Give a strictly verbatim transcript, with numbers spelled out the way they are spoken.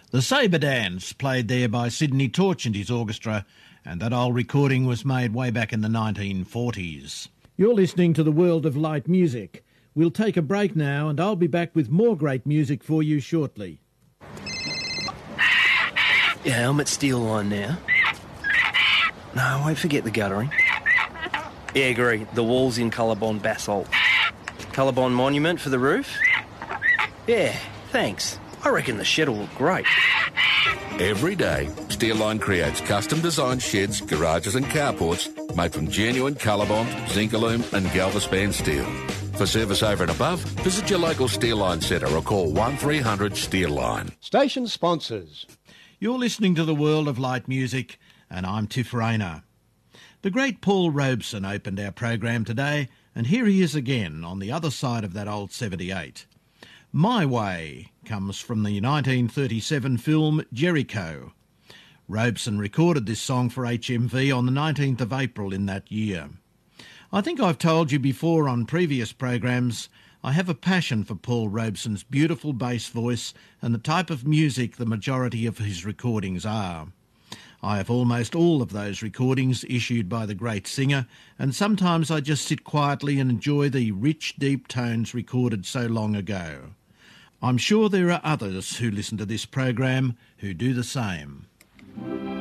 The Sabre Dance, played there by Sydney Torch and his orchestra, and that old recording was made way back in the nineteen forties. You're listening to the World of Light Music. We'll take a break now, and I'll be back with more great music for you shortly. Your helmet steel line now. No, I won't forget the guttering. Yeah, agree. The wall's in Colorbond basalt. Colorbond monument for the roof? Yeah, thanks. I reckon the shed will look great. Every day, Steelline creates custom-designed sheds, garages and carports made from genuine Colorbond, Zincalume and Galvaspan steel. For service over and above, visit your local Steelline centre or call one three hundred Steelline. Station sponsors. You're listening to the World of Light Music, and I'm Tiff Rayner. The great Paul Robeson opened our program today, and here he is again on the other side of that old seventy-eight. My Way comes from the nineteen thirty-seven film Jericho. Robeson recorded this song for H M V on the nineteenth of April in that year. I think I've told you before on previous programs, I have a passion for Paul Robeson's beautiful bass voice and the type of music the majority of his recordings are. I have almost all of those recordings issued by the great singer, and sometimes I just sit quietly and enjoy the rich, deep tones recorded so long ago. I'm sure there are others who listen to this program who do the same.